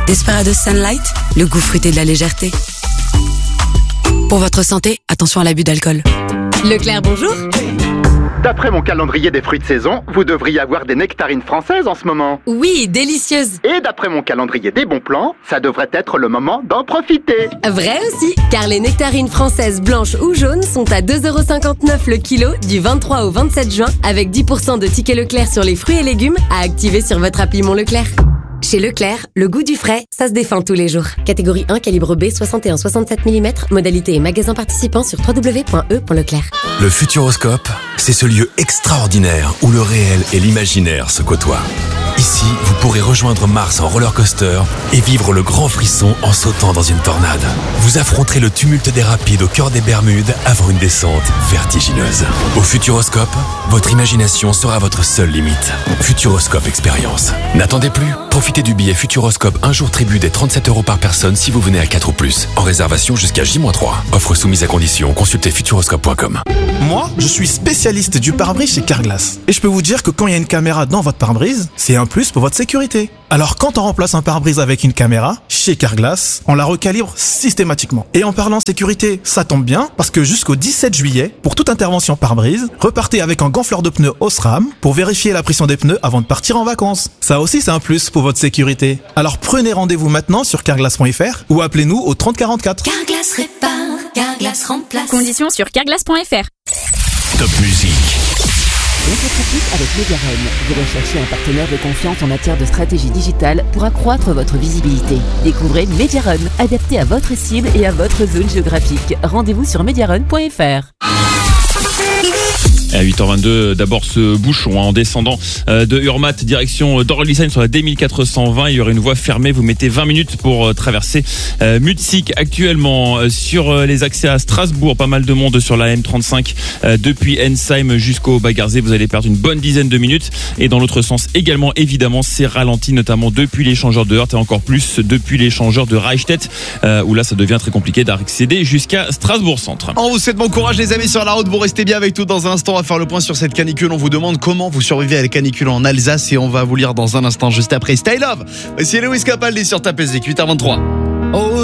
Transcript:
Desperados Sunlight, le goût fruité de la légèreté. Pour votre santé, attention à l'abus d'alcool. Leclerc, bonjour. D'après mon calendrier des fruits de saison, vous devriez avoir des nectarines françaises en ce moment. Oui, délicieuses. Et d'après mon calendrier des bons plans, ça devrait être le moment d'en profiter. Vrai aussi, car les nectarines françaises blanches ou jaunes sont à 2,59€ le kilo du 23 au 27 juin avec 10% de tickets Leclerc sur les fruits et légumes à activer sur votre appli Mon Leclerc. Chez Leclerc, le goût du frais, ça se défend tous les jours. Catégorie 1, calibre B, 61-67 mm. Modalité et magasin participant sur www.e.leclerc. Le Futuroscope, c'est ce lieu extraordinaire où le réel et l'imaginaire se côtoient. Ici, vous pourrez rejoindre Mars en roller coaster et vivre le grand frisson en sautant dans une tornade. Vous affronterez le tumulte des rapides au cœur des Bermudes avant une descente vertigineuse. Au Futuroscope, votre imagination sera votre seule limite. Futuroscope Expérience. N'attendez plus. Profitez du billet Futuroscope un jour tribut des 37€ par personne si vous venez à 4 ou plus. En réservation jusqu'à J-3. Offre soumise à condition. Consultez futuroscope.com. Moi, je suis spécialiste du pare-brise chez Carglass. Et je peux vous dire que quand il y a une caméra dans votre pare-brise, c'est un plus pour votre sécurité. Alors quand on remplace un pare-brise avec une caméra, chez Carglass, on la recalibre systématiquement. Et en parlant sécurité, ça tombe bien, parce que jusqu'au 17 juillet, pour toute intervention pare-brise, repartez avec un gonfleur de pneus Osram pour vérifier la pression des pneus avant de partir en vacances. Ça aussi, c'est un plus pour votre sécurité. Alors prenez rendez-vous maintenant sur carglass.fr ou appelez-nous au 30 44. Carglass répare, Carglass remplace. Conditions sur carglass.fr. Top musique. L'infotrafic avec Mediarun. Vous recherchez un partenaire de confiance en matière de stratégie digitale pour accroître votre visibilité. Découvrez Mediarun, adapté à votre cible et à votre zone géographique. Rendez-vous sur mediarun.fr. À 8h22, d'abord ce bouchon en descendant de Urmat, direction d'Orlisheim sur la D1420. Il y aurait une voie fermée. Vous mettez 20 minutes pour traverser Mutzig. Actuellement, sur les accès à Strasbourg, pas mal de monde sur la M35 depuis Ensheim jusqu'au Bas-Garzée. Vous allez perdre une bonne dizaine de minutes. Et dans l'autre sens également, évidemment, c'est ralenti, notamment depuis l'échangeur de Heurt et encore plus depuis l'échangeur de Reichstedt, où là, ça devient très compliqué d'accéder jusqu'à Strasbourg-Centre. On vous souhaite bon courage les amis sur la route. Vous restez bien avec nous dans un instant. On va faire le point sur cette canicule. On vous demande comment vous survivez à la canicule en Alsace et on va vous lire dans un instant juste après Stay Love. Voici Lewis Capaldi sur ta PSQ 8h23.